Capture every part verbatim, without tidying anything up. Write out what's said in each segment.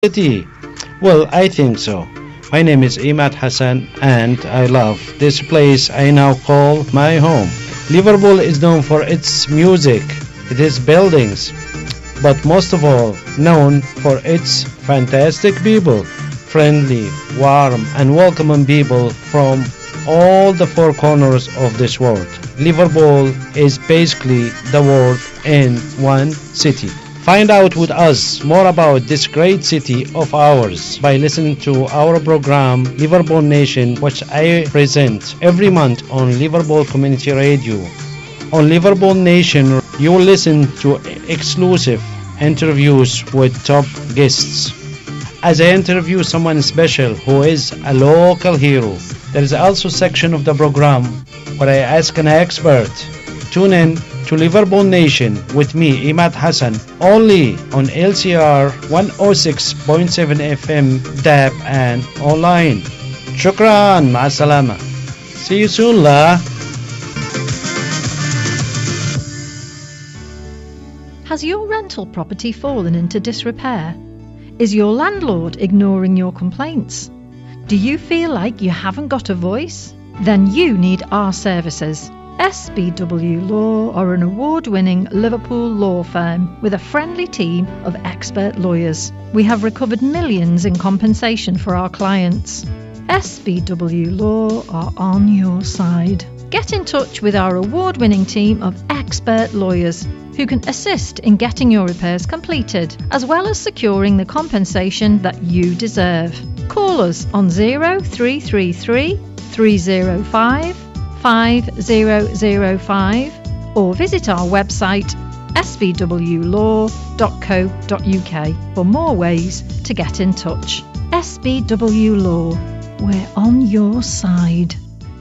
City? Well, I think so. My name is Imad Hassan and I love this place I now call my home. Liverpool is known for its music, its buildings, but most of all known for its fantastic people, friendly, warm and welcoming people from all the four corners of this world. Liverpool is basically the world in one city. Find out with us more about this great city of ours by listening to our program Liverpool Nation, which I present every month on Liverpool Community Radio. On Liverpool Nation, you will listen to exclusive interviews with top guests. As I interview someone special who is a local hero, there is also a section of the program where I ask an expert. Tune in to Liverpool Nation with me, Imad Hassan, only on L C R one oh six point seven F M, D A B and online. Shukran, ma'asalama. See you soon, la. Has your rental property fallen into disrepair? Is your landlord ignoring your complaints? Do you feel like you haven't got a voice? Then you need our services. S B W Law are an award-winning Liverpool law firm with a friendly team of expert lawyers. We have recovered millions in compensation for our clients. S B W Law are on your side. Get in touch with our award-winning team of expert lawyers who can assist in getting your repairs completed, as well as securing the compensation that you deserve. Call us on zero three three three, three zero five, five zero zero five or visit our website s b w law dot co dot u k for more ways to get in touch. S B W Law, we're on your side.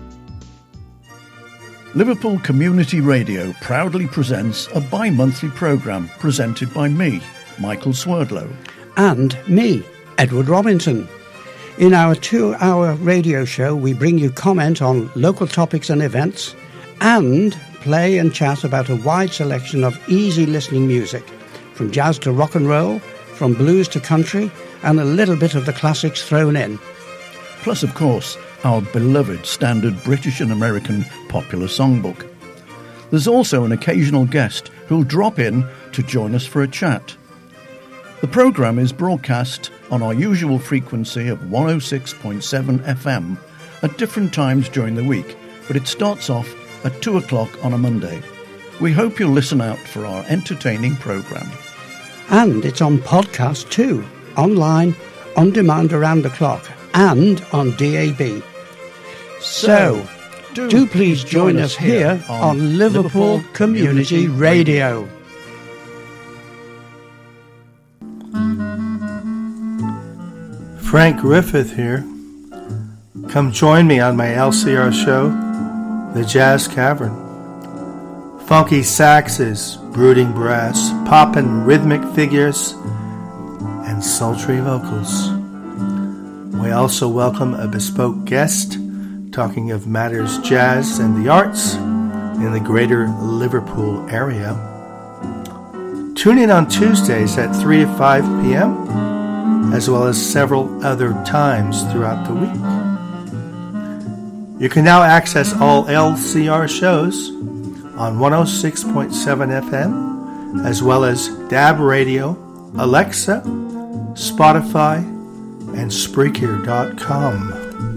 Liverpool Community Radio proudly presents a bi-monthly programme presented by me, Michael Swerdlow. And me, Edward Robinson. In our two-hour radio show, we bring you comment on local topics and events and play and chat about a wide selection of easy listening music, from jazz to rock and roll, from blues to country, and a little bit of the classics thrown in. Plus, of course, our beloved standard British and American popular songbook. There's also an occasional guest who'll drop in to join us for a chat. The programme is broadcast on our usual frequency of one oh six point seven F M at different times during the week, but it starts off at two o'clock on a Monday. We hope you'll listen out for our entertaining programme. And it's on podcast too, online, on demand around the clock, and on D A B. So, do, do please join, join us here on, on Liverpool, Liverpool Community, Community Radio. Frank Griffith here. Come join me on my L C R show, The Jazz Cavern. Funky saxes, brooding brass, poppin' rhythmic figures, and sultry vocals. We also welcome a bespoke guest talking of matters jazz and the arts in the greater Liverpool area. Tune in on Tuesdays at three to five p.m., as well as several other times throughout the week. You can now access all L C R shows on one oh six point seven F M, as well as D A B Radio, Alexa, Spotify, and Spreaker dot com.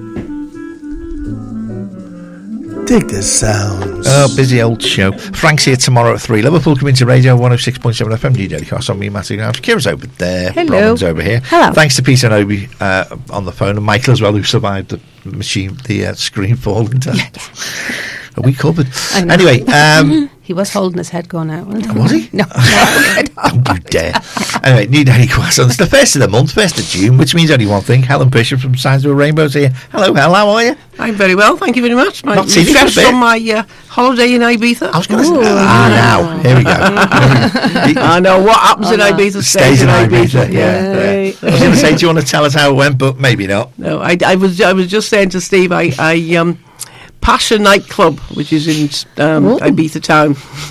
Dig the sounds. Oh, busy old show. Frank's here tomorrow at three. Liverpool Community Radio, one oh six point seven F M. D J Cast on me, Matthew Grams. Kira's over there. Hello. Robin's over here. Hello. Thanks to Peter and Obi uh, on the phone, and Michael as well, who survived the machine, the uh, screen fall into. Are we covered? Anyway, um, he was holding his head going out. Wasn't he? Was he? No. Don't you dare. Anyway, New Daily Croissant. It's the first of the month, first of June, which means only one thing. Helen Bishop from Signs of a Rainbow's here. Hello, Hel, how are you? I'm very well, thank you very much. My, Not seen you fresh for a bit. from my uh, holiday in Ibiza. I was going to say, ah, now. Here we go. I know what happens in Ibiza stays, Stays in in Ibiza, Ibiza. yeah. Yeah. I was going to say, do you want to tell us how it went, but maybe not. No, I, I was I was just saying to Steve, I, I um, Passion nightclub, which is in um, Ibiza town,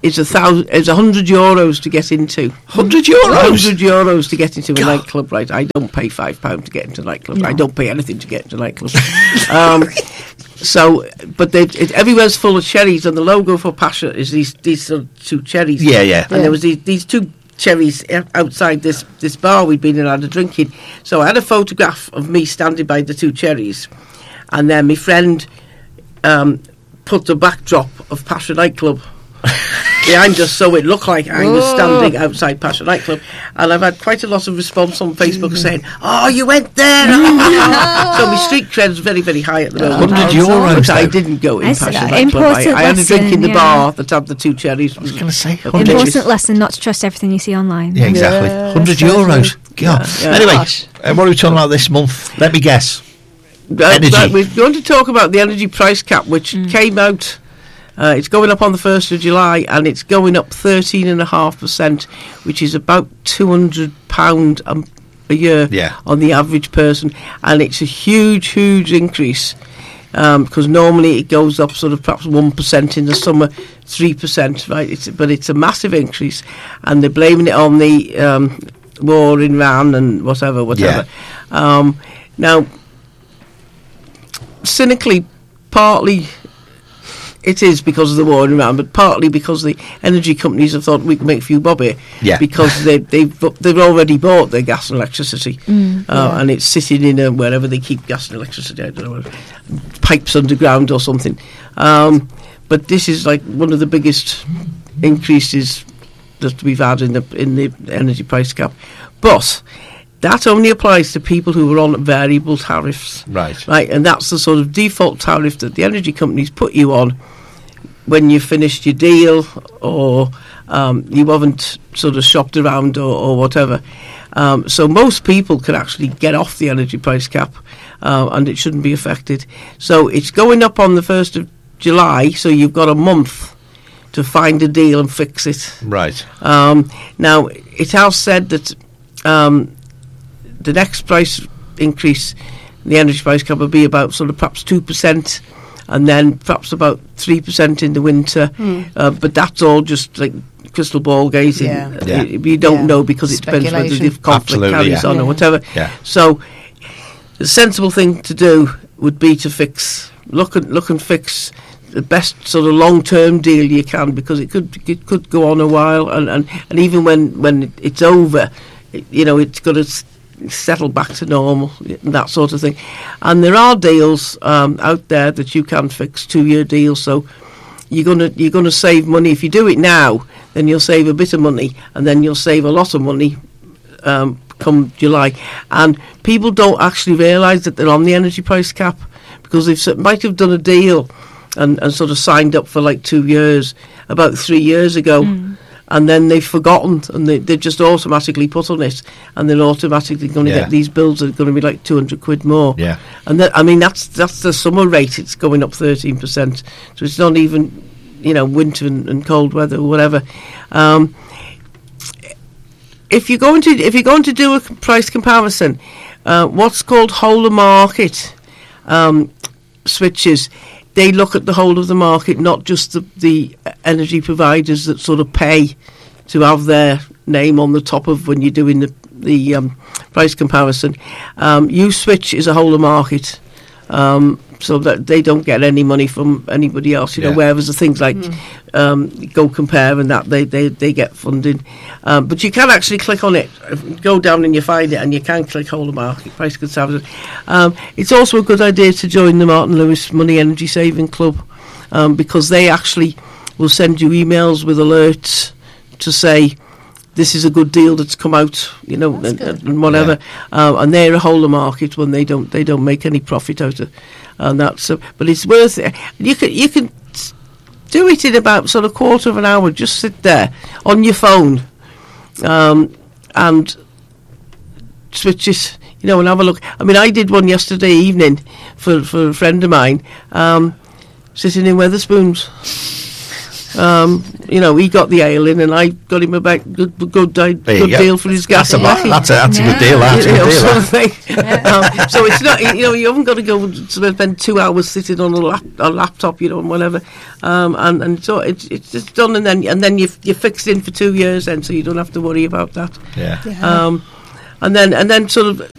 is a thousand, is a hundred euros to get into. Hundred euros. Hundred euros to get into a nightclub, right? I don't pay five pounds to get into a nightclub. No. I don't pay anything to get into a nightclub. um, so, but they, it, everywhere's full of cherries, and the logo for Pasha is these these sort of two cherries. Yeah, yeah. And there was these, these two cherries o- outside this this bar we'd been in and had a drinking. So I had a photograph of me standing by the two cherries, and then my friend um, put the backdrop of Pasha nightclub behind us, so it looked like I was standing outside Pasha nightclub. And I've had quite a lot of response on Facebook saying, "Oh, you went there!" So my street cred's very, very high at the moment. Hundred euros. But I though. didn't go in I see Pasha that. nightclub. I, Important I had a drink in the lesson, bar that had the two cherries. I was going to say Yeah. hundred. Important lesson not to trust everything you see online. Yeah, exactly. Yeah, Hundred euros. God. Yeah, yeah. Anyway, Gosh. uh, what are we talking about this month? Let me guess. Uh, Energy. right, we're going to talk about the energy price cap, which came out. Uh, it's going up on the first of July, and it's going up thirteen and a half percent, which is about two hundred pound a, a year Yeah. on the average person, and it's a huge, huge increase. Because normally it goes up sort of perhaps one percent in the summer, three percent, right? It's, but it's a massive increase, and they're blaming it on the um, war in Iran and whatever, whatever. Um, now, cynically, partly it is because of the war in Iran, but partly because the energy companies have thought we can make a few bob here, Yeah. because they, they've they've already bought their gas and electricity, uh, and it's sitting in a, wherever they keep gas and electricity. I don't know, pipes underground or something. Um, but this is like one of the biggest increases that we've had in the in the energy price cap, but that only applies to people who are on variable tariffs. Right. Right, and that's the sort of default tariff that the energy companies put you on when you've finished your deal, or um, you haven't sort of shopped around or, or whatever. Um, so most people can actually get off the energy price cap, uh, and it shouldn't be affected. So it's going up on the first of July, so you've got a month to find a deal and fix it. Right. Um, now, it has said that um, the next price increase, the energy price cap, will be about sort of perhaps two percent, and then perhaps about three percent in the winter. Uh, but that's all just like crystal ball gazing. Yeah. Uh, Yeah. You, you don't Yeah. know, because it depends whether the Speculation. conflict Absolutely, carries yeah. on Yeah. or whatever. Yeah. So the sensible thing to do would be to fix, look and look and fix the best sort of long-term deal you can, because it could it could go on a while, and, and, and even when, when it's over, it, you know, it's got to s- settle back to normal, that sort of thing. And there are deals um, out there that you can fix, two-year deals, so you're gonna you're gonna save money if you do it now. Then you'll save a bit of money, and then you'll save a lot of money um, come July. And people don't actually realise that they're on the energy price cap, because they s- might have done a deal and, and sort of signed up for like two years about three years ago, and then they've forgotten, and they, they're just automatically put on it, and they're automatically going to Yeah. get these bills that are going to be like two hundred quid more. Yeah. And that, I mean, that's that's the summer rate. It's going up thirteen percent, so it's not even, you know, winter and, and cold weather or whatever. Um, if you're going to if you're going to do a c- price comparison, uh, what's called whole of market um, switches, they look at the whole of the market, not just the, the energy providers that sort of pay to have their name on the top of when you're doing the the um, price comparison. Um, U-Switch is a whole of market, um, so that they don't get any money from anybody else. You Yeah. know, whereas the things like um, Go Compare and that, they, they, they get funding. Um, but you can actually click on it, go down and you find it, and you can click whole of market price comparison. Um, it's also a good idea to join the Martin Lewis Money Energy Saving Club, um, because they actually will send you emails with alerts to say, this is a good deal that's come out, you know, and, and whatever. Um, and they're a whole of market when they don't they don't make any profit out of and that. So, but it's worth it. You can you can s- do it in about sort of quarter of an hour. Just sit there on your phone, um, and switch it, you know, and have a look. I mean, I did one yesterday evening for for a friend of mine, um, sitting in Weatherspoons. Um, you know, he got the ale in, and I got him a back, good, good, good There you go. deal for his gas That's a, and lot- coffee. that's a, that's a good deal. That's a You know, good deal. sort that. of thing. um, so it's not, you know, you haven't got to go and spend two hours sitting on a, lap, a laptop, you know, and whatever. Um, and, and so it's it's just done, and then and then you you're fixed in for two years, then, so you don't have to worry about that. Yeah. Um, and then and then sort of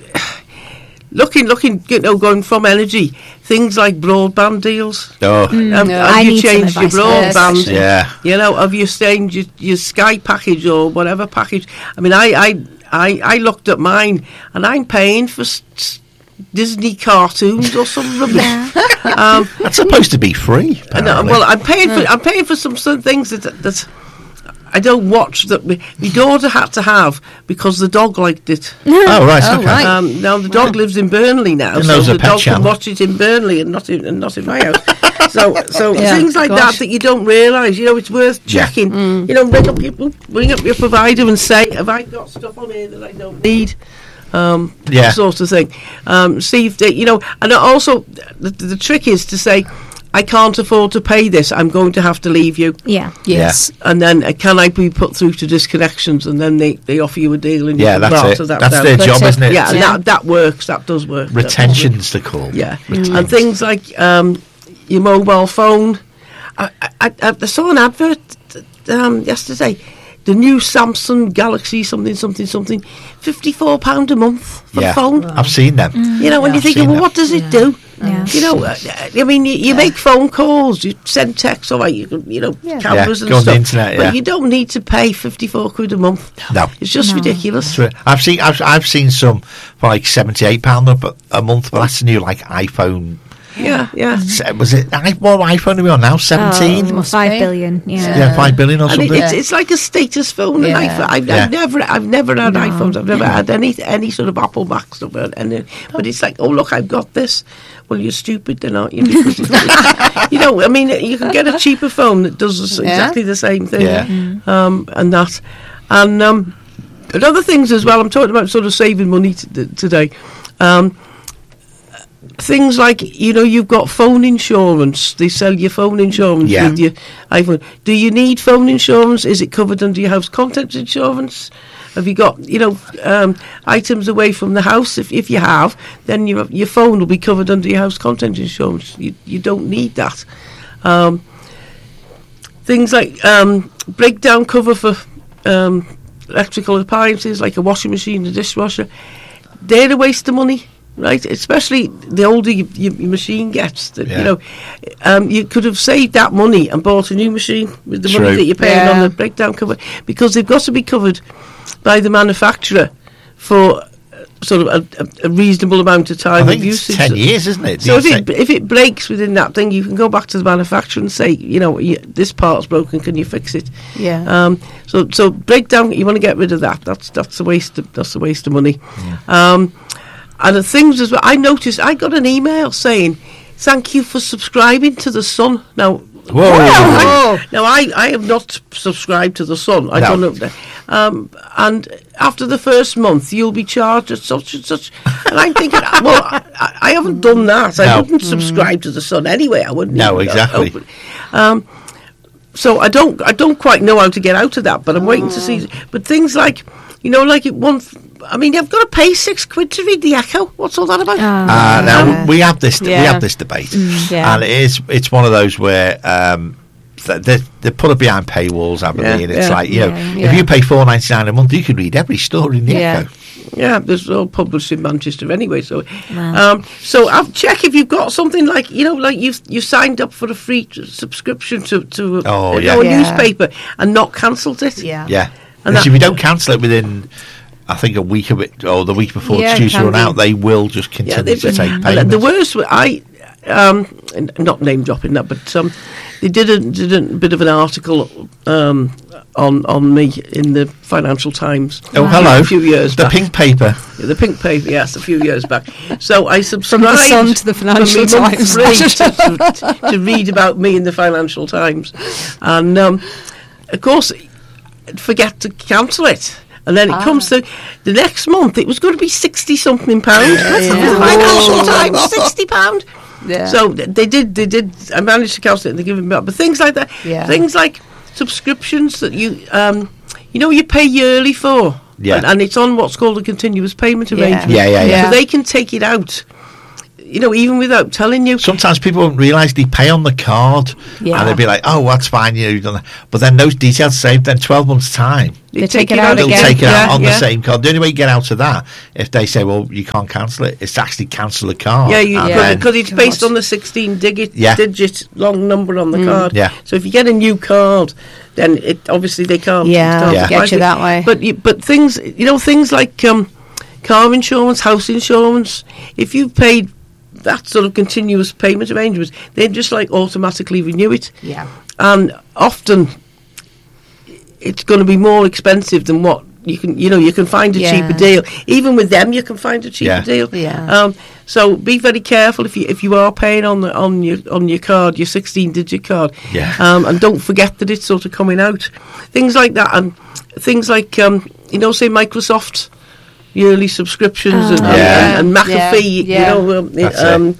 looking looking, you know, going from energy, things like broadband deals. Oh, Um, no. have I you need some changed your advice on this. broadband? yeah. You know, have you changed your, your Sky package or whatever package? I mean, I I, I, I looked at mine, and I'm paying for s- s- Disney cartoons or some rubbish. Um, That's supposed to be free. and, uh, apparently. well, I'm paying for I'm paying for some some things that that I don't watch that my, my daughter had to have because the dog liked it. oh, right. Oh, okay. right. Um, now the dog lives in Burnley now, And so those are the pet dog can channel. watch it in Burnley and not in and not in my house. so so Yeah, things like gosh. that that you don't realise. You know, it's worth Yeah. checking. You know, ring up your ring up your provider and say, have I got stuff on here that I don't need? Um, Yeah. sort of thing. Um, see if they, you know, and also the, the trick is to say, I can't afford to pay this. I'm going to have to leave you. Yeah. Yes. And then uh, can I be put through to disconnections? And then they, they offer you a deal. And you Yeah, can that's barter it. That That's down. their That's job, it. isn't it? Yeah, and Yeah. that that works. That does work. That does work. Retention's the call. Yeah, Retention. and things like um, your mobile phone. I, I, I, I saw an advert um, yesterday. The new Samsung Galaxy something something something, fifty-four pound a month for Yeah. the phone. I've seen them. You know, when Yeah, you're I've thinking, seen well, them. what does it do? Yeah. You know, uh, I mean, you, you make phone calls, you send texts, all right, you can, you know, Yeah. cameras Yeah, and go on stuff. the internet, yeah. But you don't need to pay fifty-four quid a month. No. It's just No. ridiculous. So I've seen I've, I've seen some for like seventy-eight pound a, a month, but that's the new like iPhone. Yeah, yeah. Se- Was it I- what iPhone are we on now? Seventeen. Oh, Must five be. billion. Yeah. yeah, five billion or And it, something. it's, it's like a status phone. Yeah. And iPhone. I've, Yeah. I've never, I've never had No. iPhones. I've never had any any sort of Apple Mac stuff. And, and but it's like, oh look, I've got this. Well, you're stupid, then, aren't you? Because it's- you know, I mean, you can get a cheaper phone that does the s- Yeah. exactly the same thing. Yeah. Um, and that, and um, and other things as well. I'm talking about sort of saving money t- today. Um, things like, you know, you've got phone insurance. They sell your phone insurance Yeah. with your iPhone. Do you need phone insurance? Is it covered under your house contents insurance? Have you got, you know, um, items away from the house? If if you have, then your your phone will be covered under your house contents insurance. You you don't need that. Um, things like um, breakdown cover for um, electrical appliances, like a washing machine, a dishwasher. They're a waste of money. Right, especially the older you, your, your machine gets, that Yeah. you know, um, you could have saved that money and bought a new machine with the True. money that you're paying on Yeah. the breakdown cover, because they've got to be covered by the manufacturer for uh, sort of a, a, a reasonable amount of time I think of it's usage. ten years, isn't it? So if You it if it breaks within that thing, you can go back to the manufacturer and say, you know, y- this part's broken. Can you fix it? Yeah. Um, so so breakdown. You want to get rid of that. That's that's a waste. Of, that's a waste of money. Um, and the things as well. I noticed. I got an email saying, "Thank you for subscribing to the Sun." Now. Whoa. I, now I, I have not subscribed to the Sun. I No. don't know. Um, and after the first month, you'll be charged at such and such. And I'm thinking, well, I, I haven't done that. I No. wouldn't subscribe to the Sun anyway. I wouldn't. No, even exactly. open- Um, so I don't, I don't quite know how to get out of that. But I'm waiting to see. But things like, you know, like it one. I mean, you've got to pay six quid to read the Echo. What's all that about? Uh, now Yeah. we have this we Yeah. have this debate, yeah. and it is it's one of those where um, th- they they put it behind paywalls, haven't Yeah, they? And it's yeah. like, you know, Yeah, if yeah. you pay four ninety nine a month, you can read every story in the Yeah. Echo. Yeah, there's all published in Manchester anyway. So, Wow. um, so I've check if you've got something like, you know, like you've you signed up for a free t- subscription to to Oh, uh, yeah. a Yeah. newspaper and not cancelled it. Yeah. Yeah, And because that- if you don't cancel it within, I think a week of it or the week before Yeah, it's due to can run do. out, they will just continue Yeah, they, to take and payments. the worst, wa- I, um, n- not name dropping that, but um, they did a, did a bit of an article um, on on me in the Financial Times. Oh, hello, a few years the back. pink paper. Yeah, the pink paper, yes, a few years back. So I From subscribed the Sun to the Financial for me month Times. free to, to, to read about me in the Financial Times, and um, of course, I'd forget to cancel it. And then it Ah. comes to the next month. It was going to be sixty something pounds. Yeah. Financial Times, sixty pound. Yeah. So th- they did. They did. I managed to calculate and they give me back. But things like that. Yeah. Things like subscriptions that you, um, you know, you pay yearly for. Yeah. And, and it's on what's called a continuous payment Yeah. arrangement. Yeah, yeah, yeah. So they can take it out, you know, even without telling you. Sometimes people don't realise they pay on the card, Yeah. and they'd be like, "Oh, that's fine, you know, you've done that." But then those details saved. Then twelve months time, They take it out they'll again. take it out Yeah, on yeah. the same card. The only way you get out of that, if they say, "Well, you can't cancel it," is to actually cancel the card. Yeah, you, And Yeah. then- because it's based on the sixteen digit, Yeah. digit long number on the Mm. card. Yeah. So if you get a new card, then it obviously they can't. Yeah, can't Yeah. get apply you it. that way. But you, but things, you know, things like um, car insurance, house insurance. If you've paid that sort of continuous payment arrangements, they just like automatically renew it. Yeah. And often it's going to be more expensive than what you can, you know, you can find a Yeah. cheaper deal. Even with them, you can find a cheaper Yeah. deal. Yeah. Um, so be very careful if you if you are paying on the on your on your card, your sixteen digit card. Yeah. Um, and don't forget that it's sort of coming out. Things like that, and things like um, you know, say Microsoft yearly subscriptions and, Oh, Yeah. and, and McAfee, Yeah. you know, um, That's um,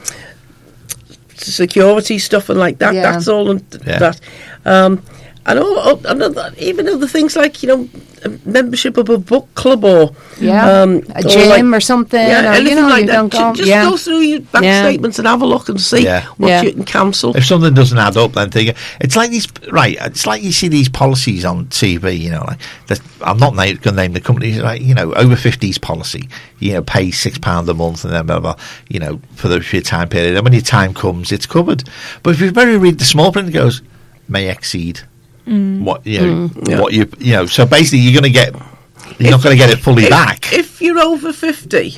security stuff and like that. Yeah. That's all and Yeah. that. Um, and all, all, and other, even other things like, you know, a membership of a book club or Yeah. um, A or gym like- or something. yeah, or, anything you know, like you that. don't Ju- go. Just yeah. go through your bank Yeah. statements and have a look and see Yeah. what Yeah. you can cancel. If something doesn't add up, then think it's like these. Right, it's like you see these policies on T V. You know, like that, I'm not going to name the company. Like, you know, over fifties policy. You know, pay six pound a month and then blah, blah blah. You know, for the for your time period. And when your time comes, it's covered. But if you very read the small print, it goes may exceed what you know. Yeah. What you you know. So basically, you're going to get. You're not going to get it fully if, back. If you're over fifty,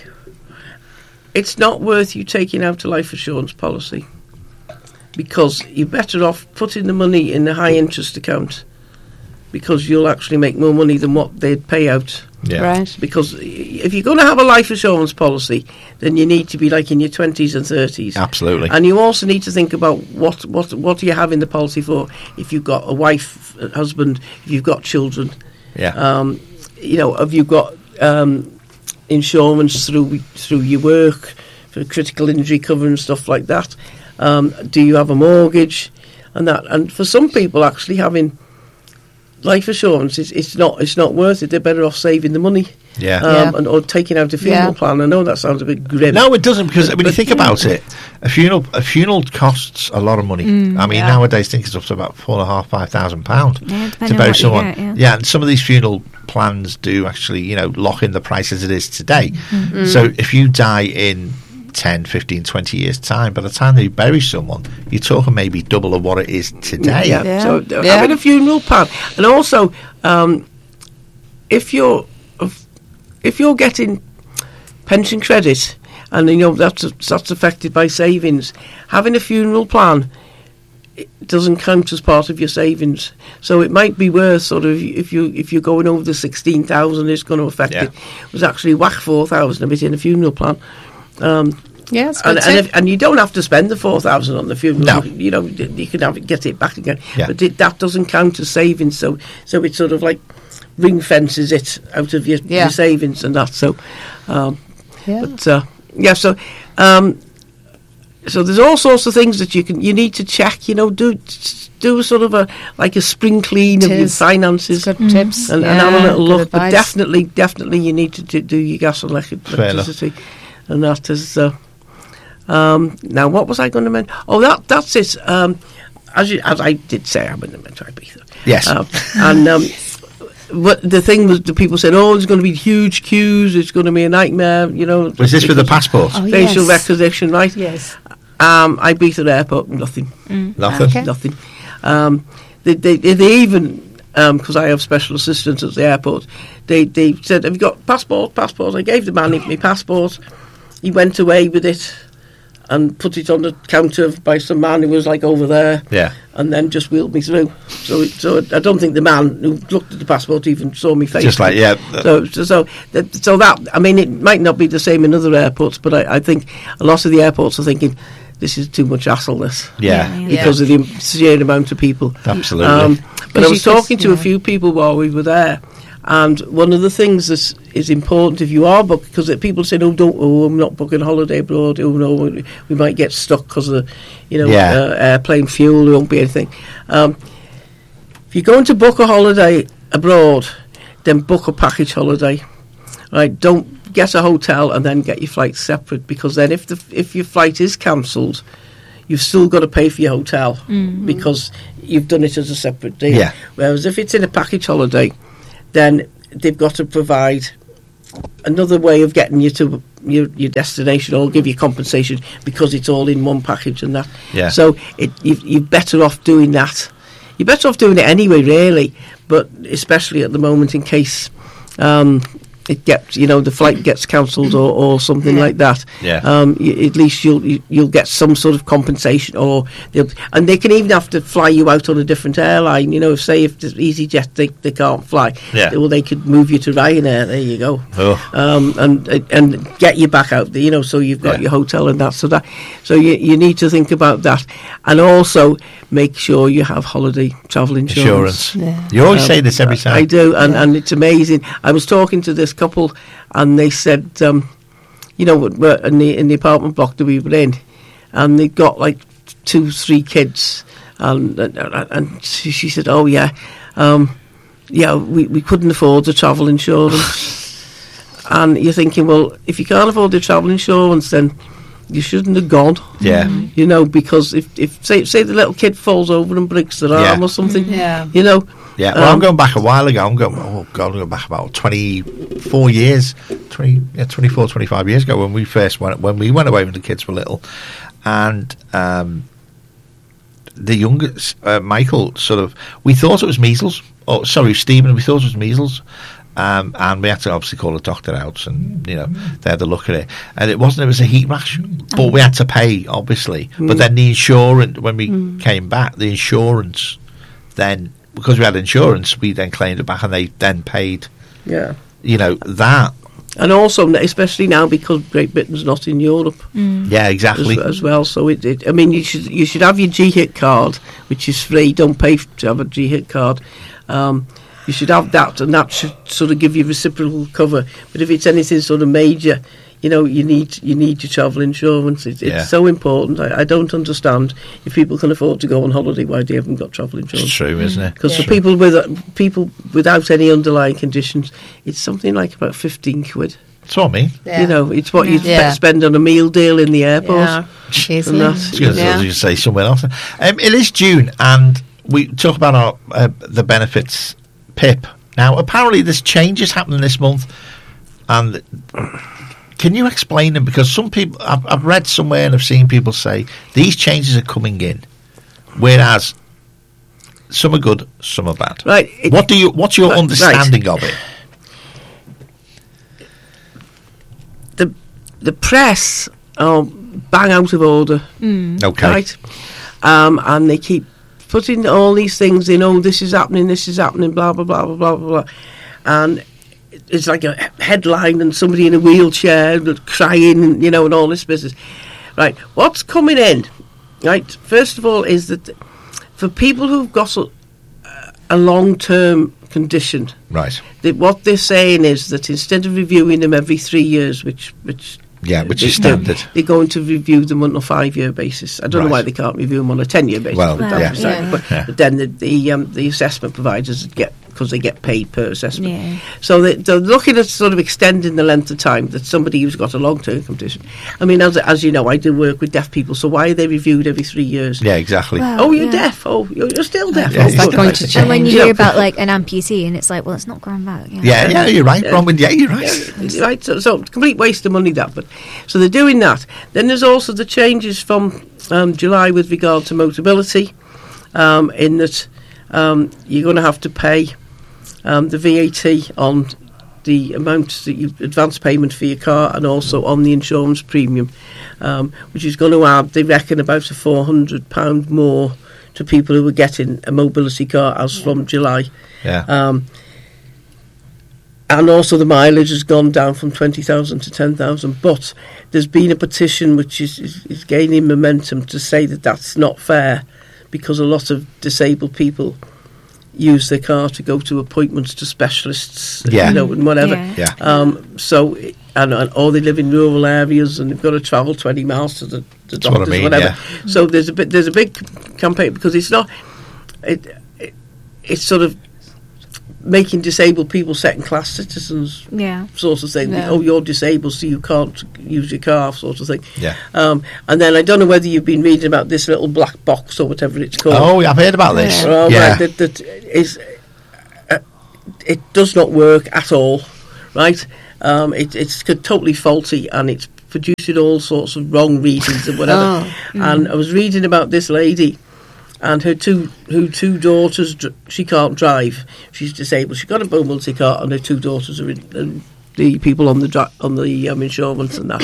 it's not worth you taking out a life assurance policy because you're better off putting the money in a high interest account because you'll actually make more money than what they'd pay out. Yeah. Right. Because if you're going to have a life assurance policy, then you need to be like in your twenties and thirties. Absolutely. And you also need to think about what what what do you have in the policy for if you've got a wife, a husband, if you've got children. Yeah. Um, you know, have you got um, insurance through through your work for critical injury cover and stuff like that? Um, do you have a mortgage and that? And for some people, actually having life assurance is it's not it's not worth it. They're better off saving the money. Yeah. Um, Yeah. And, or taking out a funeral Yeah. plan. I know that sounds a bit grim. No, it doesn't, because when you But- think about it, a funeral a funeral costs a lot of money. I mean, yeah. nowadays, I think it's up to about four and a half, five thousand pound Yeah, to depending on bury what you someone. get, yeah. and some of these funeral plans do actually, you know, lock in the price as it is today. Mm-hmm. So if you die in ten, fifteen, twenty years' time, by the time that you bury someone, you're talking maybe double of what it is today. Yeah. Yeah. So uh, Yeah. having a funeral plan, and also um, if you're if you're getting pension credit, and you know that's that's affected by savings, having a funeral plan it doesn't count as part of your savings. So it might be worth sort of if you if you're going over the sixteen thousand, it's going to affect Yeah. it. It was actually whack four thousand a bit in a funeral plan. Um, Yeah, it's and, good and, tip. if, and you don't have to spend the four thousand on the funeral. No. You know, you can have it, get it back again. Yeah. But it, that doesn't count as savings. So, so it sort of like ring fences it out of your, Yeah. your savings and that. So, um, Yeah. but uh, yeah. So, um, so there's all sorts of things that you can you need to check. You know, do do sort of a like a spring clean of your Tis. finances. Good tips. And, yeah, and have a little good look, but advice. definitely, definitely, you need to do, do your gas and elec- Fair enough. electricity, and that is. Uh, um, now, what was I going to mention? Oh, that that's it. Um, as you, as I did say, I'm in the Metro Ibiza. Yes. Um, and um, what the thing was, the people said, "Oh, there's going to be huge queues. It's going to be a nightmare." You know, Was this with the passport? Oh, facial yes. recognition, right? Yes. Um, Ibiza Airport, nothing. Nothing. Okay. Nothing. Um, they, they, they even, because I have special assistants at the airport, they, they said, "Have you got passport? Passport?" I gave the man my passport. He went away with it and put it on the counter by some man who was like over there, Yeah. and then just wheeled me through. So, it, so I don't think the man who looked at the passport even saw me face. Just like, yeah. So, so, so, that, so that I mean, it might not be the same in other airports, but I, I think a lot of the airports are thinking this is too much hassle. This. Yeah. Yeah, yeah. Because of the sheer amount of people. Absolutely. Um, but I Because was you could- talking to a yeah. few people while we were there, And one of the things that is important if you are booked, because people say, "Oh, don't, oh, I'm not booking holiday abroad. Oh no, we might get stuck because of, you know, Yeah. uh, airplane fuel. There won't be anything." Um, if you're going to book a holiday abroad, then book a package holiday. Right? Don't get a hotel and then get your flight separate, because then if the if your flight is cancelled, you've still got to pay for your hotel because you've done it as a separate deal. Yeah. Whereas if it's in a package holiday, then they've got to provide another way of getting you to your, your destination, or give you compensation because it's all in one package and that. Yeah. So it, you, you're better off doing that. You're better off doing it anyway, really, but especially at the moment in case um, it gets, you know, the flight gets cancelled or, or something like that. Yeah. Um, you, at least you'll you, you'll get some sort of compensation, or they'll, and they can even have to fly you out on a different airline. You know, if say if the EasyJet they, they can't fly, Yeah. well they could move you to Ryanair. There you go. Oh. Um, and and get you back out there. You know, so you've got Yeah. your hotel and that. So that so you you need to think about that, and also make sure you have holiday travel insurance. Insurance. Yeah. You always Um, say this every time. I do, and, and it's amazing. I was talking to this couple, and they said, um, you know, we're in the in the apartment block that we were in, and they got like two, three kids, and and, and she, she said, "Oh yeah, um, yeah, we, we couldn't afford the travel insurance." And you're thinking, well, if you can't afford the travel insurance, then you shouldn't have gone. Yeah. You know, because if, if say say the little kid falls over and breaks their Yeah. arm or something, Yeah. you know. Yeah, well, I'm Um, going back a while ago. I'm going, oh God, I'm going back about twenty-four years, twenty, yeah, twenty-four, twenty-five years ago when we first went, when we went away when the kids were little. And um, the youngest, uh, Michael, sort of, we thought it was measles. Oh, sorry, Stephen, we thought it was measles. Um, and we had to obviously call the doctor out, and you know they had to look at it, and it wasn't. It was a heat rash, but we had to pay obviously. But then the insurance, when we came back, the insurance then, because we had insurance, we then claimed it back, and they then paid. Yeah. You know that. And also, especially now, because Great Britain's not in Europe Yeah, exactly. as, as well. So it, it, I mean, you should you should have your G HIT card, which is free. Don't pay f- to have a G HIT card. Um, you should have that, and that should sort of give you reciprocal cover. But if it's anything sort of major, you know, you need you need your travel insurance. It, it's Yeah. so important. I, I don't understand if people can afford to go on holiday, why they haven't got travel It's insurance. true, isn't it? Because Yeah. for people with people without any underlying conditions, it's something like about fifteen quid. That's what I mean. Yeah. You know, it's what you Yeah. spend on a meal deal in the airport. Yeah. And Easily. that. I was going Yeah. to say somewhere else. Um, it is June, and we talk about our uh, the benefits P I P. Now, apparently, there's changes happening this month, and can you explain them? Because some people, I've, I've read somewhere and I've seen people say these changes are coming in, whereas some are good, some are bad. Right. It- What do you? What's your Right, understanding of it? the the press are bang out of order, Okay. right? Um, and they keep putting all these things in. Oh, this is happening. This is happening. Blah blah blah blah blah blah. blah. And it's like a headline and somebody in a wheelchair crying, you know, and all this business. Right. What's coming in? Right. First of all, is that for people who've got a, a long-term condition, Right. that what they're saying is that instead of reviewing them every three years, which which Yeah, which they- is standard. they're going to review them on a five-year basis. I don't know Right. why they can't review them on a ten-year basis. Well, but, yeah. that's beside Yeah. the point. Yeah. But then the the, um, the assessment providers get, because they get paid per assessment. Yeah. So they, they're looking at sort of extending the length of time that somebody who's got a long-term condition. I mean, as as you know, I do work with deaf people, so why are they reviewed every three years? Yeah, exactly. Well, Oh, you're yeah. deaf. Oh, you're, you're still deaf. Yeah, Oh, it's not good. going to change. And when you You know, hear about like an amputee, and it's like, well, it's not going back. You know? yeah, yeah, you're right, Yeah. Bronwyn. Yeah, you're right. Yeah, right. So, so complete waste of money that. But so they're doing that. Then there's also the changes from um, July with regard to Motability, um, in that um, you're going to have to pay um, the V A T on the amount that you advance payment for your car, and also on the insurance premium, um, which is going to add, they reckon, about a four hundred pound more to people who are getting a mobility car as from July. Yeah. Um, and also the mileage has gone down from twenty thousand to ten thousand. But there's been a petition which is, is, is gaining momentum to say that that's not fair, because a lot of disabled people use their car to go to appointments to specialists, Yeah. you know, and whatever. Yeah. Yeah. Um, so, and, and or they live in rural areas and they've got to travel twenty miles to the, the That's what I doctors, mean, whatever. yeah. So there's a bit, there's a big campaign because it's not, it, it it's sort of making disabled people second-class citizens, Yeah. sort of thing. Yeah. Oh, you're disabled, so you can't use your car, sort of thing. Yeah. Um, and then I don't know whether you've been reading about this little black box or whatever it's called. Oh, I've heard about this. Oh, right, Yeah. that, that is, uh, it does not work at all, right? Um, it, it's c- totally faulty and it's producing all sorts of wrong readings and whatever. Oh, And I was reading about this lady and her two her two daughters. dr- She can't drive; she's disabled. She got a mobility car, and her two daughters are in, um, the people on the dri- on the um, insurance and that.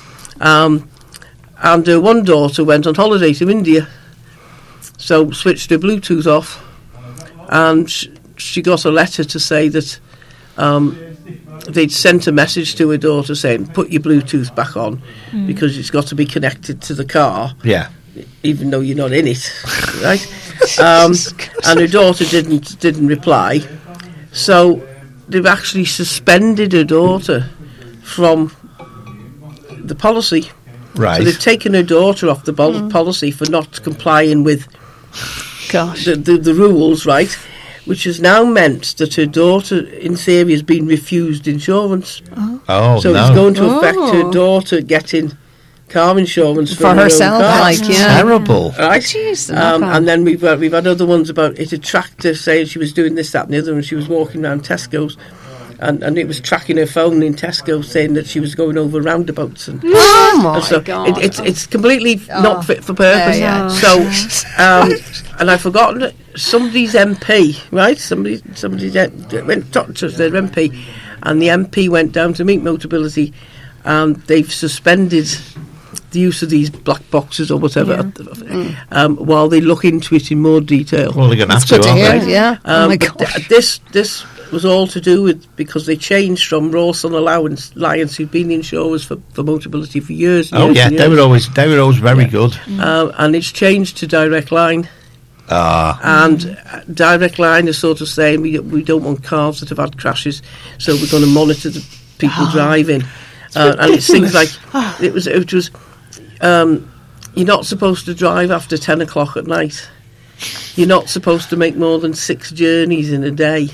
um, and her one daughter went on holiday to India, so switched her Bluetooth off, and sh- she got a letter to say that um, they'd sent a message to her daughter saying, "Put your Bluetooth back on because it's got to be connected to the car." Yeah. Even though you're not in it, right? Um, and her daughter didn't didn't reply, so they've actually suspended her daughter from the policy. Right. So they've taken her daughter off the bol- policy for not complying with Gosh. the, the the rules, right? Which has now meant that her daughter, in theory, has been refused insurance. Oh, so no. it's going to affect Oh. her daughter getting car insurance For her own herself, car. like, yeah. Terrible. Right. Jeez, Um, okay. and then we've uh, we've had other ones about it. A tractor saying she was doing this, that, and the other, and she was walking around Tesco's, and, and it was tracking her phone in Tesco, saying that she was going over roundabouts. And, Oh my and so God. It, it's it's completely Oh. not fit for purpose. Yeah, yeah. So, um, and I've forgotten that somebody's M P, right? Somebody somebody went talked to their M P, and the M P went down to meet Motability, and they've suspended the use of these black boxes or whatever, Mm. um, while they look into it in more detail. Well, they're going to have It's to, good to aren't hear. they? Yeah. oh Um, my but God. th- this this was all to do with because they changed from Rawson Allowance Alliance, who've been the insurers for, for Motability for years. And Oh, years yeah. and They years. were always, they were always very good. Um, and it's changed to Direct Line. Ah. And uh, Direct Line is sort of saying we we don't want cars that have had crashes, so we're going to monitor the people driving. Uh, and it seems like it was it was um, you're not supposed to drive after ten o'clock at night. You're not supposed to make more than six journeys in a day.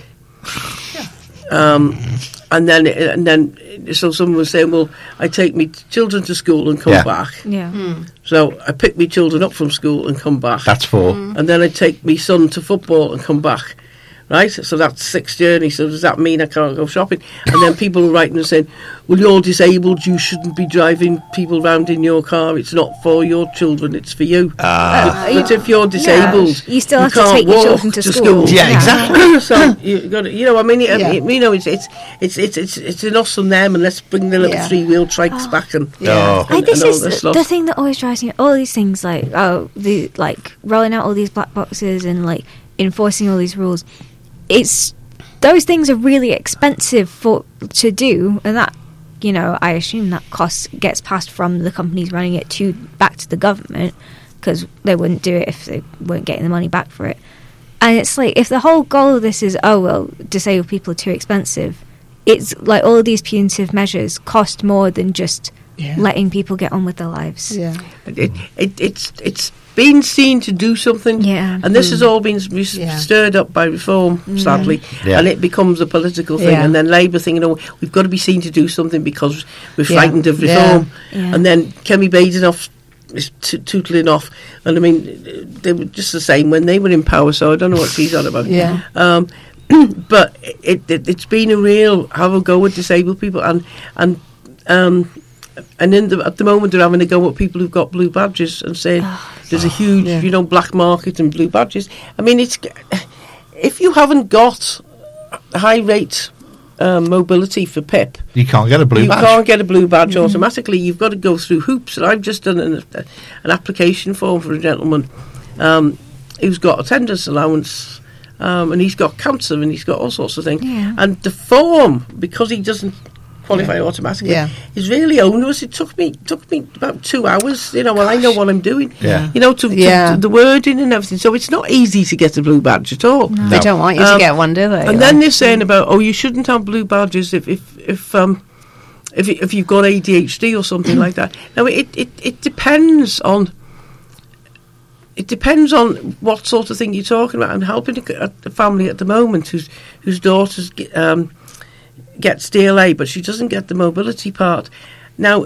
Um, and then and then so someone was saying, well, I take my children to school and come Yeah. back. Yeah. So I pick my children up from school and come back. That's four. And then I take my son to football and come back. Right? So that's six journeys. So does that mean I can't go shopping? And then people are writing and saying, well, you're disabled. You shouldn't be driving people round in your car. It's not for your children. It's for you. Ah. but, but if you're disabled, You still have to can't take your walk children to school. Yeah, Yeah. exactly. so you got to, you know, I mean, it, Yeah. it- you know, it's it's it's it's it's it's an us and them, and let's bring the little Yeah. three wheel trikes back and Oh. I, and, this and all is this the stuff. thing that always drives me. All these things, like oh, the like rolling out all these black boxes and like enforcing all these rules. It's those things are really expensive for to do, and that you know, I assume that cost gets passed from the companies running it to back to the government because they wouldn't do it if they weren't getting the money back for it. And it's like if the whole goal of this is oh well, disabled people are too expensive. It's like all of these punitive measures cost more than just Yeah. letting people get on with their lives. Yeah. It, it, it's it's been seen to do something, Yeah. and this has all been s- s- Yeah. stirred up by reform, sadly, Yeah. and it becomes a political thing. Yeah. And then Labour thinking, "Oh, we've got to be seen to do something because we're Yeah. frightened of Yeah. reform." Yeah. And then Kemi Badenoch is t- tootling off, and I mean, they were just the same when they were in power. So I don't know what she's on about. Yeah. Um, but it, it it's been a real have a go at disabled people, and and. Um, And in the, at the moment, they're having a go at people who've got blue badges and saying there's a huge, Yeah. you know, black market in blue badges. I mean, it's if you haven't got high rate um, mobility for P I P, You can't get a blue you badge. can't get a blue badge automatically. You've got to go through hoops. And I've just done an, an application form for a gentleman um, who's got attendance allowance. Um, and he's got cancer and he's got all sorts of things. Yeah. And the form, because he doesn't qualify Yeah. automatically Yeah. is really onerous. It took me took me about two hours. You know, well, I know what I'm doing. Yeah. You know, to, to, Yeah. to the wording and everything. So it's not easy to get a blue badge at all. They No. don't want you Um, to get one, do they? And then they're saying about, oh, you shouldn't have blue badges if if if um if y- if you've got A D H D or something like that. Now it, it it depends on. It depends on what sort of thing you're talking about. I'm helping a, a family at the moment whose whose daughter's ge- um, gets D L A, but she doesn't get the mobility part. Now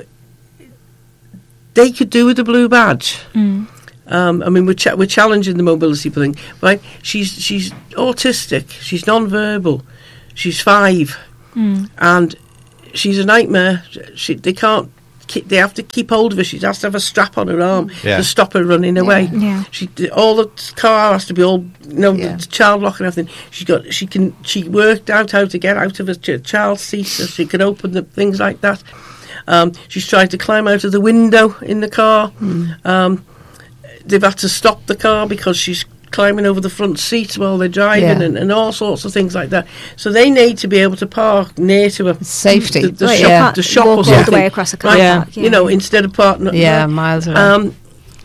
they could do with a blue badge. Mm. Um, I mean, we're cha- we're challenging the mobility thing, right? She's she's autistic. She's non-verbal. She's five, Mm. and she's a nightmare. She they can't. Keep, they have to keep hold of her. She has to have a strap on her arm Yeah. to stop her running away. Yeah. She all the car has to be all you know Yeah. the child lock and everything. She got she can she worked out how to get out of a ch- child seat so she can open the things like that. Um, she's tried to climb out of the window in the car. Um, they've had to stop the car because she's climbing over the front seat while they're driving Yeah. and, and all sorts of things like that. So they need to be able to park near to a Safety. the, the Right, shop, yeah. the shop Walk or all something. the way across a car Right, park. Yeah. You know, instead of parking. Yeah, miles away. Um,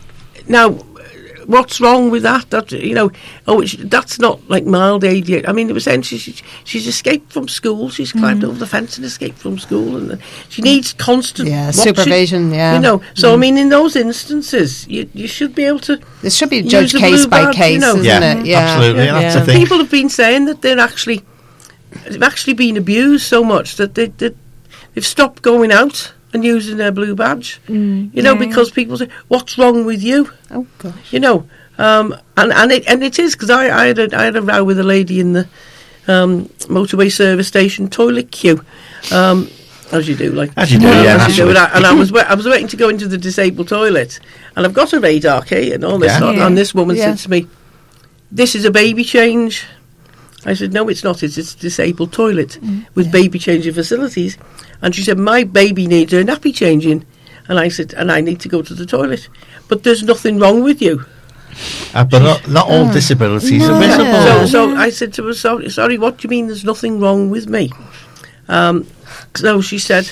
now, what's wrong with that? That you know, oh, it's, that's not like mild A D H D. I mean, it was saying she, she, she's escaped from school. She's climbed over the fence and escaped from school, and uh, she needs constant Yeah, watching, supervision, yeah. you know. So I mean, in those instances, you you should be able to. This should be use judged a case blue by badge, case, you know. isn't Yeah, it? Yeah, absolutely. And that's the Yeah. thing. People have been saying that they're actually they've actually been abused so much that they, they they've stopped going out and using their blue badge. Mm, You know, yeah, yeah. because people say, "What's wrong with you?" Oh gosh. You know, um, and and it and it is because I, I had a I had a row with a lady in the um, motorway service station toilet queue. Um, as you do, like As you do, um, yeah, as you do, naturally. and I, and I was wa- I was waiting to go into the disabled toilet, and I've got a radar key and all this, Yeah. lot, Yeah. and this woman Yeah. said to me, "This is a baby change." I said, "No, it's not. It's, it's a disabled toilet with baby changing facilities." And she said, "My baby needs her nappy changing," and I said, "And I need to go to the toilet." But there's nothing wrong with you. Uh, but not, not all disabilities No. are visible. So, so I said to her, sorry, sorry, what do you mean there's nothing wrong with me? Um, so she said,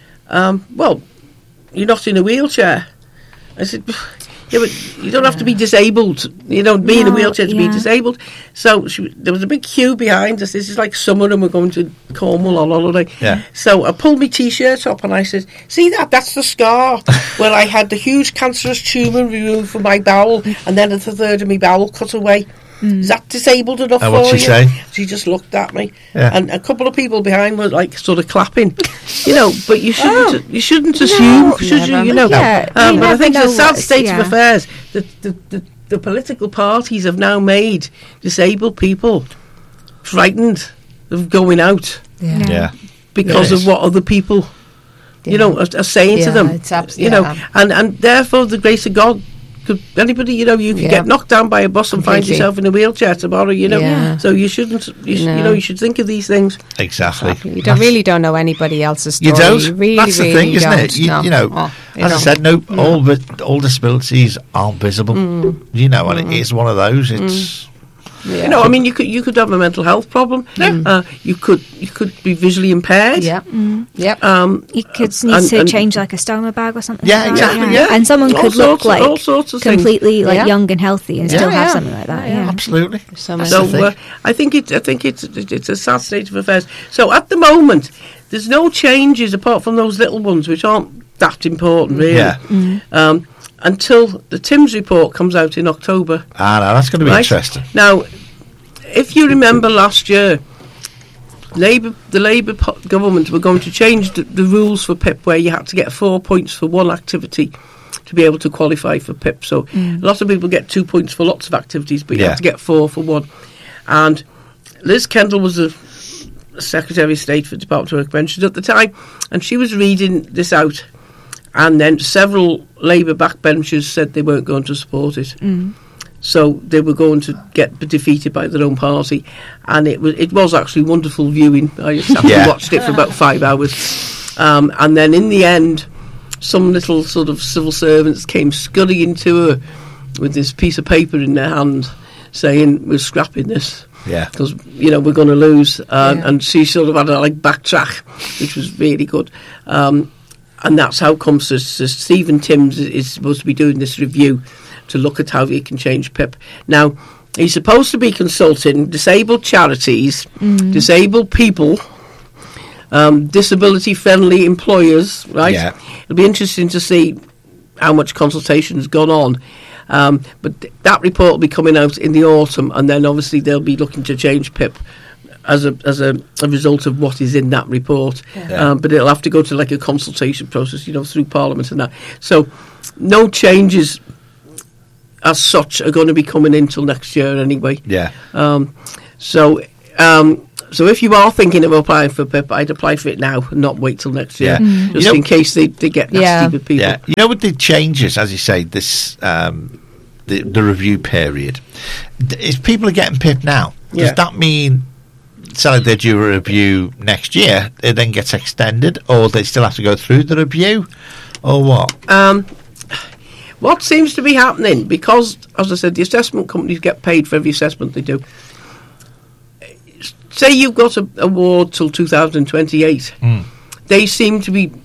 um, well, you're not in a wheelchair. I said, yeah, but you don't have to be disabled. You don't be in a No, wheelchair to be yeah. disabled. So she, there was a big queue behind us. This is like summer and we're going to Cornwall on holiday. Yeah. So I pulled my T-shirt up and I said, see that? That's the scar where I had the huge cancerous tumour removed from my bowel and then a third of my bowel cut away. Is that disabled enough And for what'd you? she say? She just looked at me, Yeah. and a couple of people behind were like sort of clapping, you know. But you shouldn't, Oh. you shouldn't assume, No, should you? never. You know. Yeah, um, you but I never think the know sad what's- state yeah. of affairs that the, the, the political parties have now made disabled people frightened of going out Yeah. Yeah. because Yes. of what other people, Yeah. you know, are, are saying Yeah, to them. it's abs- you know, yeah. and and therefore the grace of God. Could anybody, you know, you could Yeah. get knocked down by a bus and find Completely. yourself in a wheelchair tomorrow, you know. Yeah. So you shouldn't, you, sh- you No. know, you should think of these things. Exactly. You don't, really don't know anybody else's story. You don't. You really, That's the really thing, isn't don't. it? You, no. you know, Oh, you as I don't. said, no, all but all disabilities aren't visible. You know, and it is one of those. It's Yeah. You know, I mean, you could you could have a mental health problem. Uh, you could you could be visually impaired. Yeah. Yep. Um, You could need and- to and- change like a stoma bag or something. Yeah, like that, exactly, yeah. And someone All could look sorts of- like all sorts of things. completely like Yeah. young and healthy and Yeah. still have Yeah. something like that. Yeah, yeah. Yeah. absolutely. So much. So the thing. uh, I think it's I think it's it's a sad state of affairs. So at the moment, there's no changes apart from those little ones which aren't that important really. Yeah. Um, until the Timms report comes out in October. Ah, no, that's going to be Right. interesting. Now, if you remember last year, Labour, the Labour po- government were going to change the, the rules for P I P, where you had to get four points for one activity to be able to qualify for P I P. So a lot of people get two points for lots of activities, but you Yeah. have to get four for one. And Liz Kendall was the Secretary of State for Department of Work Pensions at the time, and she was reading this out. And then several Labour backbenchers said they weren't going to support it. So they were going to get defeated by their own party, and it was it was actually wonderful viewing. I sat Yeah. and watched it for about five hours, um, and then in the end, some little sort of civil servants came scurrying to her with this piece of paper in their hand, saying, "We're scrapping this." Yeah. because you know we're going to lose, uh, Yeah. and she sort of had to like backtrack, which was really good. Um, and that's how comes to, to Stephen Timms is, is supposed to be doing this review to look at how he can change P I P. Now he's supposed to be consulting disabled charities, disabled people, um, disability-friendly employers. Right? Yeah. It'll be interesting to see how much consultation has gone on. Um, but th- that report will be coming out in the autumn, and then obviously they'll be looking to change P I P as a as a, a result of what is in that report. Yeah. Um, but it'll have to go to like a consultation process, you know, through Parliament and that. So no changes as such are going to be coming in till next year anyway. Yeah. Um, so. Um, So if you are thinking of applying for P I P, I'd apply for it now and not wait till next year, Yeah. just You know- in case they, they get nasty Yeah. with people. Yeah, you know, with the changes, as you say, this um, the the review period. d- If people are getting P I P now, Yeah. does that mean so they do a review next year? It then gets extended, or they still have to go through the review, or what? Um, what seems to be happening, because, as I said, the assessment companies get paid for every assessment they do. Say you've got an award till two thousand twenty-eight. Mm. They seem to be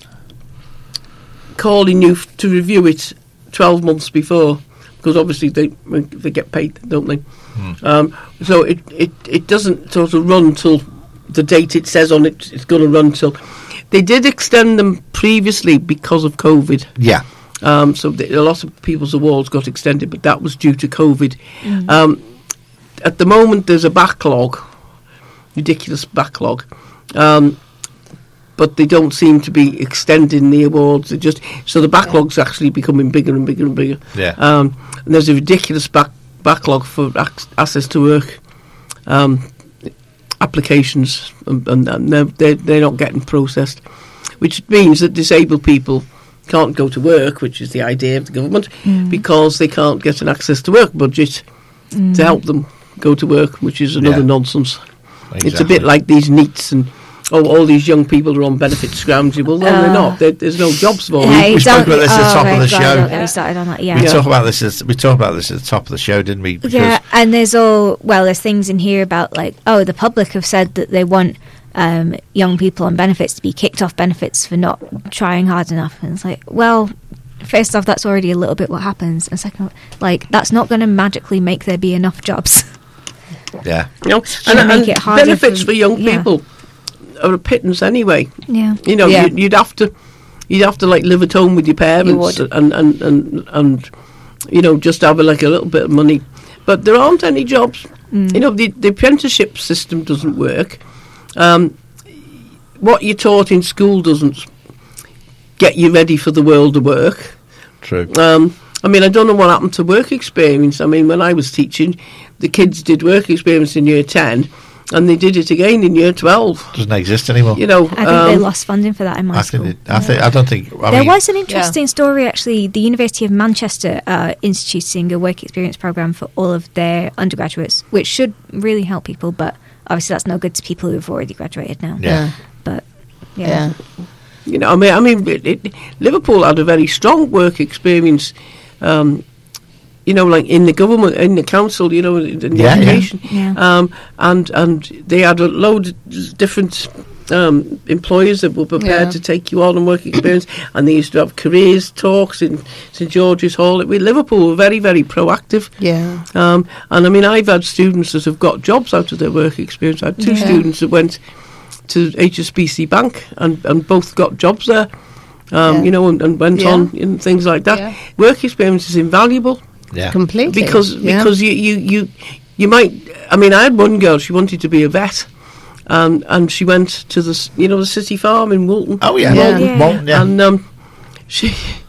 calling you f- to review it twelve months before, because obviously they they get paid, don't they? Um, so it, it, it doesn't sort of run till the date it says on it it's going to run till. They did extend them previously because of COVID. Yeah, Um, so the, a lot of people's awards got extended, but that was due to COVID. Um, at the moment, there's a backlog, ridiculous backlog, um, but they don't seem to be extending the awards. They just so the backlog's actually becoming bigger and bigger and bigger. Yeah. Um, and there's a ridiculous back, backlog for ac- access to work um, applications, and, and, and they're, they're they're not getting processed, which means that disabled people can't go to work, which is the idea of the government, because they can't get an access to work budget to help them go to work, which is another Yeah. nonsense. It's a exactly. bit like these NEETs and oh, all these young people are on benefit scrounging. Well, no, they're Uh, not. There there's no jobs for them. Yeah, we spoke don't- about this at the oh, top of right, the God, show. don't get me started on that, yeah. We Yeah. talk about this. As, we talk about this at the top of the show, didn't we? Because Yeah, and there's all well, there's things in here about like, oh, the public have said that they want um, young people on benefits to be kicked off benefits for not trying hard enough, and it's like, well, first off, that's already a little bit what happens, and second, like, that's not going to magically make there be enough jobs. yeah, You know, Should and, make and it harder benefits for- for young yeah. people are a pittance anyway. Yeah, You know, Yeah. you'd, you'd have to, you'd have to like live at home with your parents would. and, and and and you know just have like a little bit of money. But there aren't any jobs. You know, the, the apprenticeship system doesn't work. Um, what you're taught in school doesn't get you ready for the world of work. true. Um, I mean, I don't know what happened to work experience. I mean, when I was teaching, the kids did work experience in year ten, and they did it again in year twelve. Doesn't exist anymore. You know, I think they um, lost funding for that in my I school. think. It, I think. I don't think. I There mean, was an interesting story, actually. The University of Manchester uh, instituting a work experience program for all of their undergraduates, which should really help people, but obviously that's no good to people who have already graduated now. Yeah. But yeah, Yeah. You know, I mean, I mean, it, it, Liverpool had a very strong work experience. Um, you know, like in the government, in the council, you know, in the Yeah, yeah. education, Yeah. Um, and and they had a load of different um, employers that were prepared Yeah. to take you on and work experience, and they used to have careers talks in St George's Hall. It, Liverpool were very, very proactive. Yeah. Um, and I mean, I've had students that have got jobs out of their work experience. I had two Yeah. students that went to H S B C Bank and, and both got jobs there, um, Yeah. you know, and, and went Yeah. on and things like that. Yeah. Work experience is invaluable Yeah. Completely. because Yeah. because you, you, you, you might. I mean, I had one girl. She wanted to be a vet, um, and she went to the s- you know the city farm in Woolton. Oh yeah. Yeah. Bolton, Yeah. Bolton, yeah. And um, she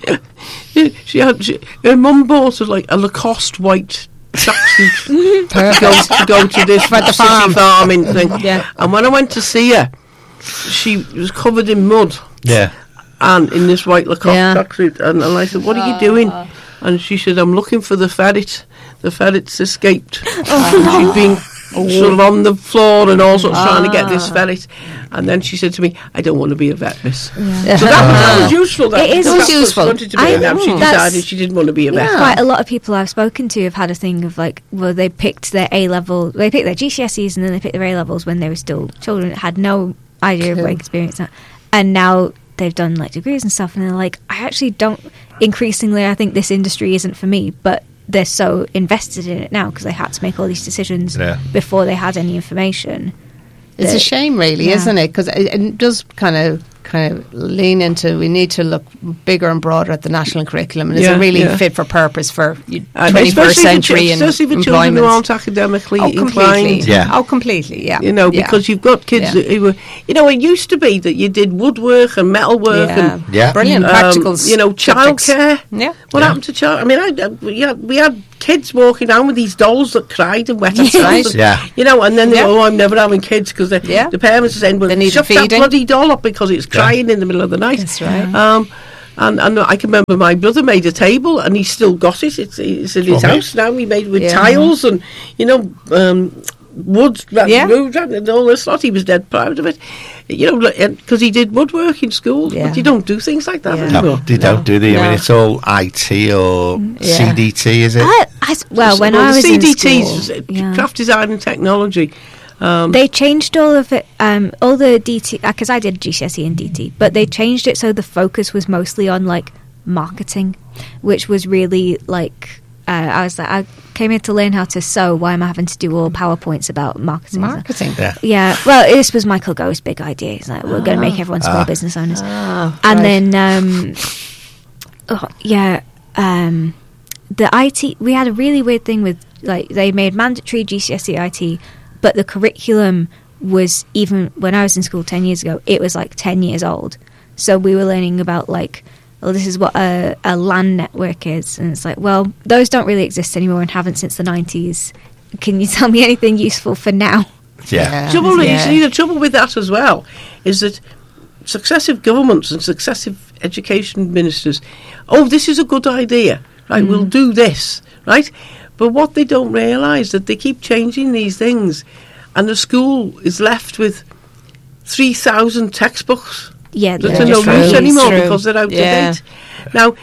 she had she, her mum bought her like a Lacoste white tracksuit to go to go to this For the city farm. farming thing. Yeah. And when I went to see her, she was covered in mud yeah. and in this white Lacoste Yeah. tracksuit. And, and I said, "What are you doing?" And she said, "I'm looking for the ferret. The ferret's escaped. She'd been sort of on the floor and all sorts, Ah. trying to get this ferret. And then she said to me, "I don't want to be a vet, miss." So that, was, that was useful. That, It is because that's what she useful. wanted to be, I- and now she mm, that's- decided she didn't want to be a vet. Yeah. Quite a lot of people I've spoken to have had a thing of like, well, they picked their A level, they picked their G C S Es and then they picked their A levels when they were still children, had no idea of Cool. what experience that, and now they've done like degrees and stuff, and they're like, I actually don't. Increasingly, I think this industry isn't for me, but they're so invested in it now because they had to make all these decisions Yeah. before they had any information. It's a that- shame, really, Yeah. isn't it? Because it, it does kind of kind of lean into we need to look bigger and broader at the national curriculum, and is Yeah, it really yeah. fit for purpose for And twenty-first especially century for, and ch- especially for children who employment? aren't academically Oh, completely. inclined. Yeah. Oh, completely. Yeah. You know, Yeah. because you've got kids Yeah. that who were, you know, it used to be that you did woodwork and metalwork Yeah. and Yeah. Brilliant um, practicals. you know, subjects. childcare. Yeah. What Yeah. happened to child? I mean, I, I, we, had, we had kids walking down with these dolls that cried and wet That's themselves. right. and, Yeah. You know, and then they Yeah. go, oh, I'm never having kids because Yeah. the parents are saying, well, They need shut that feeding. bloody doll up because it's crying in the middle of the night. That's right. Um, and, and I can remember my brother made a table and he's still got it. It's, it's in his Oh, house now. He made it with Yeah. tiles and, you know, um, wood, Yeah. wood and all this lot. He was dead proud of it. You know, because he did woodwork in school. Yeah. But you don't do things like that Yeah. No, anymore. they don't, do they? I No. mean, it's all I T or Yeah. C D T, is it? I, I s- well, when Well, I the was C D in Ts, school, uh, yeah. craft design and technology. Um, They changed all of it, um, all the D T, because I did G C S E and D T, but they changed it so the focus was mostly on like marketing, which was really like, uh, I was like, I came here to learn how to sew. Why am I having to do all PowerPoints about marketing? Marketing. Yeah. Yeah, well, this was Michael Gove's big idea. He's like, we're going to make everyone small Ah. business owners. Ah, And right. then, um, oh, yeah, um, the I T, we had a really weird thing with, like, they made mandatory G C S E I T, but the curriculum was, even when I was in school ten years ago, it was like ten years old. So we were learning about, like, well, this is what a, a LAN network is. And it's like, well, those don't really exist anymore and haven't since the nineties. Can you tell me anything useful for now? Yeah. trouble is, Yeah. you see, the trouble with that as well is that successive governments and successive education ministers, oh, this is a good idea, right? We'll do this, right? But what they don't realise that they keep changing these things, and the school is left with three thousand textbooks Yeah, that they're are no just true. use anymore True. because they're out Yeah. of date. Now,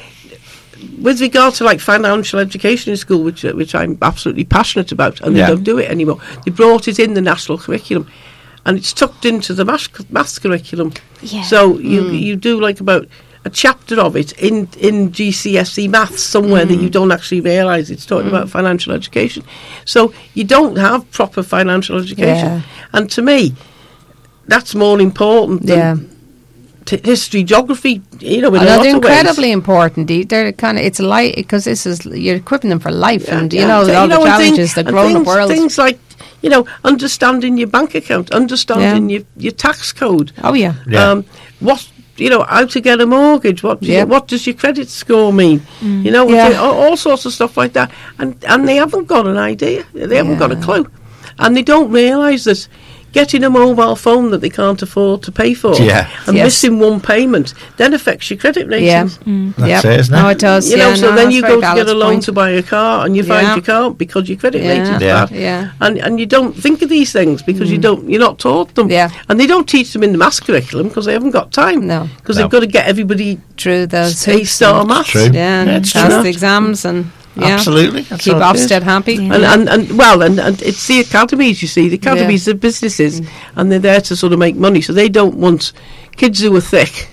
with regard to like financial education in school, which uh, which I'm absolutely passionate about, and Yeah. they don't do it anymore. They brought it in the national curriculum, and it's tucked into the maths, maths curriculum. Yeah. So you you do like about a chapter of it in in G C S E maths somewhere that you don't actually realise it's talking about financial education. So you don't have proper financial education, Yeah. and to me, that's more important than Yeah. t- history, geography. You know, in I a know lot they're of ways. incredibly important. They- They're kind of it's a light because this is you're equipping them for life, and you Yeah, know so, all you know, the and thing- challenges that and grow in the things, world. Things like, you know, understanding your bank account, understanding your, your tax code. Oh yeah, Yeah. Um, what you know, how to get a mortgage. What do you- Yeah. what does your credit score mean? You know, Yeah. what- all, all sorts of stuff like that. And and they haven't got an idea. They haven't got a Yeah. clue, and they don't realise that getting a mobile phone that they can't afford to pay for Yeah. and Yes. missing one payment then affects your credit yeah, ratings. That's Yep. it, isn't it? No, it does. You yeah, know, so no, then that's you very go to get valid a loan point. to buy a car, and you find Yeah. you can't because your credit Yeah. rating's Yeah. bad. Yeah. And and you don't think of these things because you don't you're not taught them. Yeah. And they don't teach them in the maths curriculum because they haven't got time. No. Because No. they've got to get everybody Through those A hoops star and- maths. True. Yeah, Yeah, it's pass true. the exams and yeah, Absolutely. That's keep what it is. Ofsted happy. Yeah. And, and, and well, and, and it's the academies, you see. The academies are businesses, and they're there to sort of make money. So they don't want kids who are thick.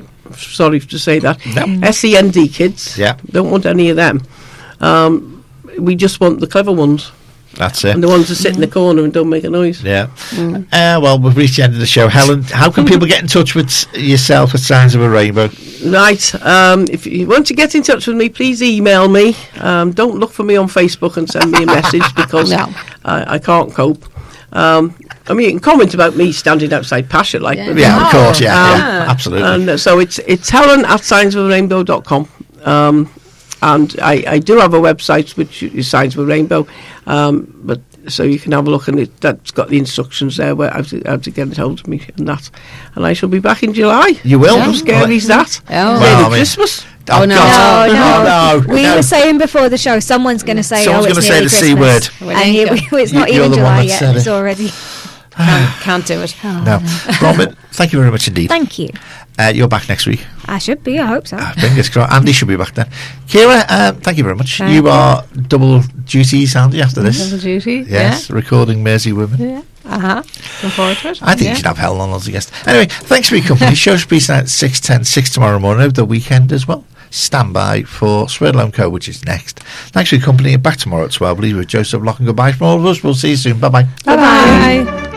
Sorry to say that. No. S E N D kids. Yeah. Don't want any of them. Um, we just want the clever ones, That's it. and the ones that sit in the corner and don't make a noise. Yeah. Uh, well, we've reached the end of the show. Helen, how can people get in touch with s- yourself at Signs of a Rainbow? Right. Um, if you want to get in touch with me, please email me. Um, don't look for me on Facebook and send me a message because No. I, I can't cope. Um, I mean, you can comment about me standing outside Pasha, like, Yeah. but- Yeah, of course. Yeah, Um, yeah, absolutely. and uh, so it's it's Helen at signs of a rainbow dot com. Um, and I, I do have a website which is Signs of a Rainbow, um, but so you can have a look, and it, that's got the instructions there where how to, how to get it hold of me and that. And I shall be back in July. You will? How scary is that? Oh. Nearly Well, I mean, Christmas. Oh, no. God. No, no. Oh, no, We no. were saying before the show, someone's going to say, Someone's oh, it's gonna say nearly the C Christmas. word. Well, And there you it, go. it's not You- you're even the one July that yet. said It's it. already. Can't, can't do it. No. Robin, thank you very much indeed. Thank you. Uh, you're back next week. I should be. I hope so. Uh, fingers crossed. Andy should be back then. Kira, um, thank you very much. Thank you you. are double duties, Andy, after this. Double duty. Yes, recording Mersey Women. Yeah. Uh huh. Looking forward to it. I think yeah. you should have Helen on as a guest. Anyway, thanks for your company. Show should be at six ten, six tomorrow morning, over the weekend as well. Stand by for Swerdlow and Co, which is next. Thanks for your company. Back tomorrow at twelve, please, with Joseph Lock, and goodbye from all of us. We'll see you soon. Bye-bye. Bye bye.